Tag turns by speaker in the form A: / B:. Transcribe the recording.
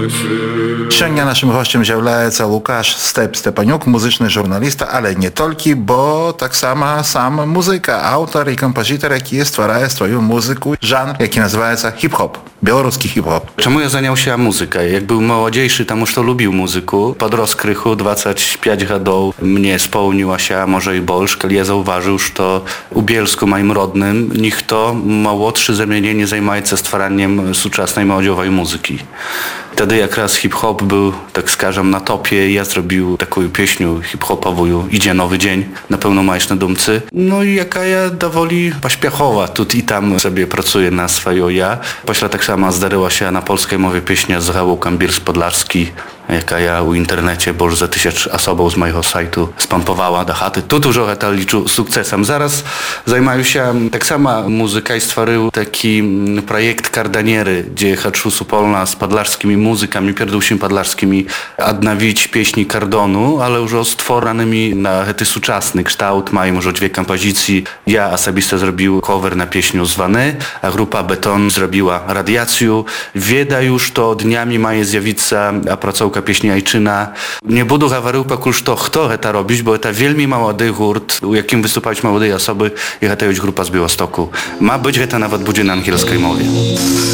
A: Сёння нашим гостем з'яўляецца Лукаш Степанюк, музычны журналіст, але не толькі, бо таксама сам музыка, аўтар і кампазітар, які стварае сваю музыку, жанр, які называецца хіп-хоп, беларускі хіп-хоп.
B: Чаму я заняў ся музыкай? Як быў маладзейшы, таму што любіў музыку. Падрос крыху, 25 гадоў мне споўніłася, можа і больш, калі я заўважыў, што у Bielsku, moim rodnym, ніхто младшы за мяне не займаецца ствараннем сучаснай маладзёвай музыкі. Wtedy якраз hip-hop był, tak скажем, na topie. Ja zrobił taką pieśnię hip-hopową Idzie nowy dzień, na pełno majesz na dumcy. No i jaka ja dowoli pośpiechowa, tu i tam sobie pracuję na swoją ja. Pośle tak samo zdarzyła się na polskiej mowie pieśnia z Rałą Kambirs Podlarski, jaka ja u internecie, bo już za 1000 osobą z mojego sajtu spampowała do chaty. Tu dużo to liczył sukcesem. Zaraz zajmuję się tak samo muzyką i stworzył taki projekt Kardaniery, gdzie chcę supolna z podlarskimi muzykami, pierdolszymi podlarskimi odnawić pieśni Kardonu, ale już stworzonymi na ten współczesny kształt. Mają już 2 kompozycje. Ja osobiście zrobił cover na pieśnię Zwany, a grupa Beton zrobiła Radiację. Wieda już to dniami ma zjawić się opracowka pieśni Ajczyna. Nie budu gawarył pakuż to kto to robić, bo to wielmi młody hurt, u jakim wystupać młodej osoby, i to jest grupa z Białostoku. Ma być, że to nawet będzie na angielskiej mowie.